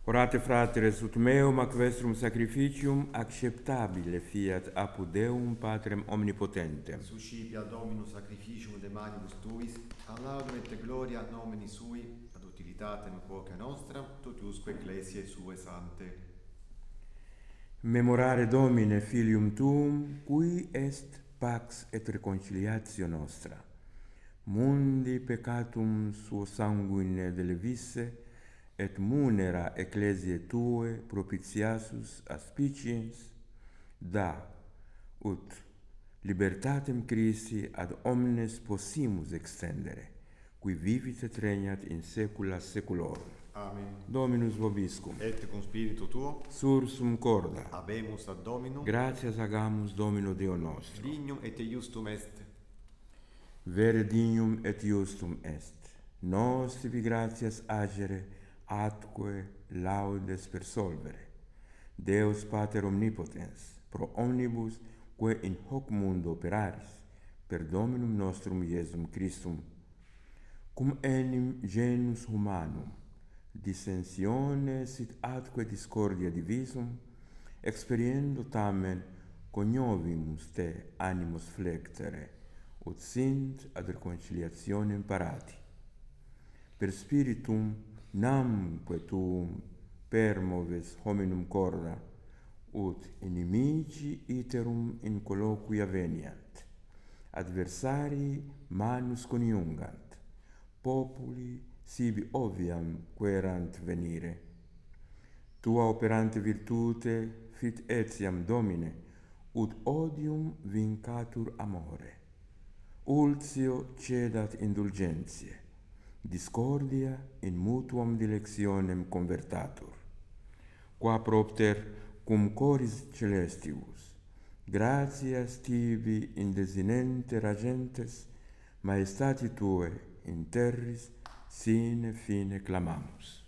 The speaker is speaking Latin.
Orate fratres, ut meum ac vestrum sacrificium acceptabile fiat apud Deum Patrem omnipotentem. Suscipia Dominus sacrificium de manibus tuis, a laudem et gloria nomini sui, ad utilitatem quoque nostra, totiusque ecclesiae sue sante. Memorare Domine Filium Tuum, cui est pax et reconciliatio nostra. Mundi peccatum suo sanguine delevisse, et munera ecclesiae Tue propitiasus aspiciens, da, ut libertatem Christi ad omnes possimus extendere, qui vivit et regnat in saecula saeculorum. Amen. Dominus vobiscum. Et cum spiritu tuo, Sursum corda. habemus ad Dominum, Gratias agamus Domino Deo nostro. dignum et iustum est. Vere dignum et iustum est. Nos tibi gratias agere, atque laudes persolvere. Deus Pater omnipotens, pro omnibus, quae in hoc mundo operaris, per Dominum nostrum Iesum Christum, cum enim genus humanum, dissensione sit atque discordia divisum, experiendo tamen coniovimus te animos flectere, ut sint ad reconciliationem parati. Per spiritum namque tuum permoves hominum corda, ut inimici iterum in colloquia veniant, adversarii manus coniungant, populi sibi oviam querant venire. Tua operante virtute fit etiam Domine, ut odium vincatur amore. Ultio cedat indulgentiae, discordia in mutuam dilectionem convertatur. Qua propter cum coris celestibus, gratias tibi in desinente agentes, maestati Tue in terris sine fine clamamus.